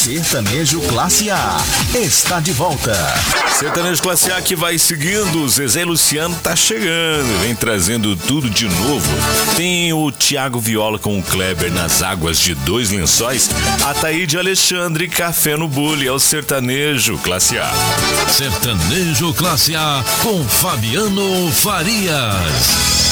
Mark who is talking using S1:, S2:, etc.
S1: Sertanejo Classe A está de volta.
S2: Sertanejo Classe A que vai seguindo. Zezé e Luciano tá chegando, vem trazendo tudo de novo. Tem o Thiago Viola com o Kleber nas águas de Dois Lençóis. Ataíde Alexandre, Café no Bule. É o Sertanejo Classe A.
S3: Sertanejo Classe A com Fabiano Farias.